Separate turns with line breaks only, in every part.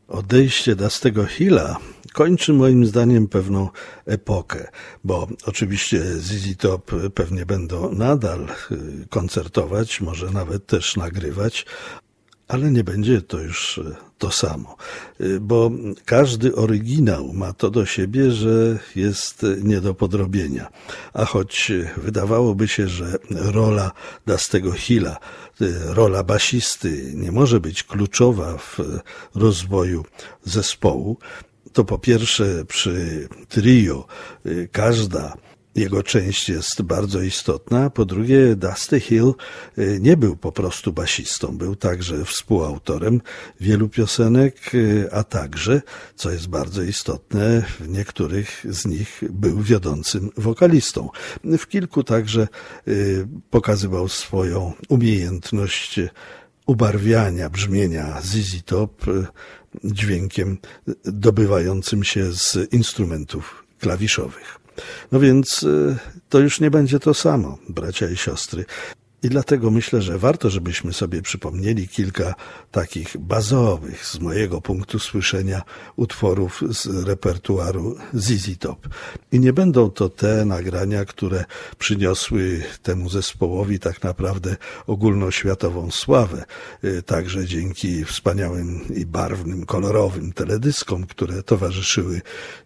Odejście Dusty'ego Hilla kończy moim zdaniem pewną epokę, bo oczywiście ZZ Top pewnie będą nadal koncertować, może nawet też nagrywać, ale nie będzie to już to samo, bo każdy oryginał ma to do siebie, że jest nie do podrobienia. A choć wydawałoby się, że rola Dusty'ego Hilla, rola basisty nie może być kluczowa w rozwoju zespołu, to po pierwsze przy trio każda jego część jest bardzo istotna. Po drugie, Dusty Hill nie był po prostu basistą, był także współautorem wielu piosenek, a także, co jest bardzo istotne, w niektórych z nich był wiodącym wokalistą. W kilku także pokazywał swoją umiejętność ubarwiania brzmienia ZZ Top dźwiękiem dobywającym się z instrumentów klawiszowych. No więc to już nie będzie to samo, bracia i siostry. I dlatego myślę, że warto, żebyśmy sobie przypomnieli kilka takich bazowych, z mojego punktu słyszenia, utworów z repertuaru ZZ Top. I nie będą to te nagrania, które przyniosły temu zespołowi tak naprawdę ogólnoświatową sławę. Także dzięki wspaniałym i barwnym, kolorowym teledyskom, które towarzyszyły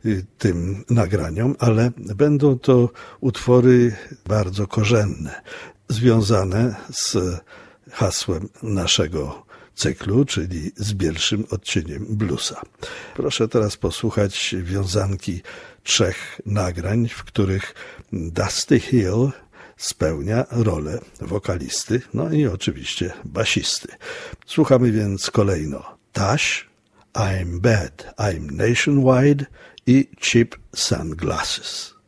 tym nagraniom, ale będą to utwory bardzo korzenne, związane z hasłem naszego cyklu, czyli z bielszym odcieniem bluesa. Proszę teraz posłuchać wiązanki 3 nagrań, w których Dusty Hill spełnia rolę wokalisty, no i oczywiście basisty. Słuchamy więc kolejno Tash, I'm Bad, I'm Nationwide i Cheap Sunglasses.